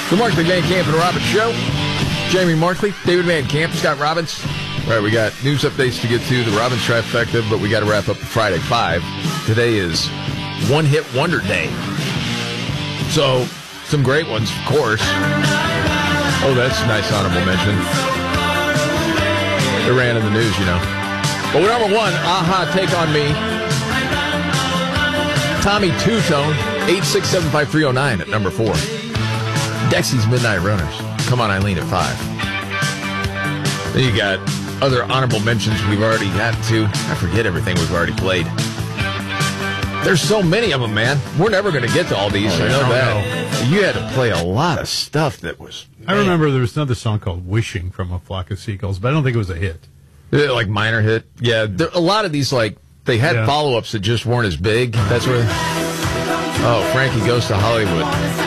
The Markley, Van Camp, and Robbins Show. Jamie Markley, David Van Camp, Scott Robbins. All right, we got news updates to get to, the Robbins trifecta, but we got to wrap up Friday 5. Today is One Hit Wonder Day. So, some great ones, of course. Oh, that's a nice honorable mention. It ran in the news, you know. But number one, Aha, Take On Me. Tommy Two-Tone, 8675309 at number 4. Dexy's Midnight Runners. Come On Eileen at 5. Then you got other honorable mentions we've already gotten to. I forget everything we've already played. There's so many of them, man. We're never going to get to all these. I know that. You had to play a lot of stuff that was... Man. I remember there was another song called Wishing from A Flock of Seagulls, but I don't think it was a hit. Like minor hit. Yeah, a lot of these, like, they had follow-ups that just weren't as big. That's where... Oh, Frankie Goes to Hollywood.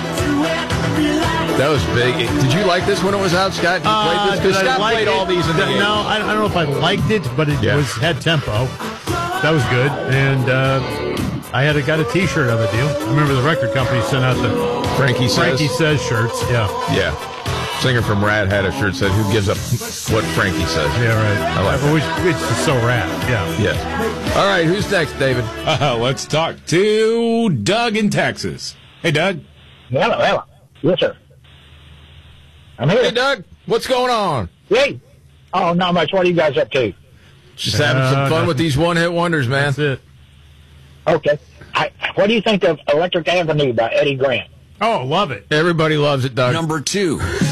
That was big. Did you like this when it was out, Scott? You played this? Because Scott played all these in the game. No, I don't know if I liked it, but it had tempo. That was good. And I got a T-shirt on the deal. I remember the record company sent out the Frankie Says shirts. Yeah. Yeah. Singer from Rad had a shirt that said, "Who gives up what Frankie says?" Yeah, right. I like that. It's just so rad. Yeah. Yes. All right, who's next, David? Let's talk to Doug in Texas. Hey, Doug. Hello. Yes, sir. I'm here. Hey, Doug. What's going on? Hey. Oh, not much. What are you guys up to? Just having some fun with these one-hit wonders, man. That's it. Okay. What do you think of Electric Avenue by Eddie Grant? Oh, love it. Everybody loves it, Doug. Number 2.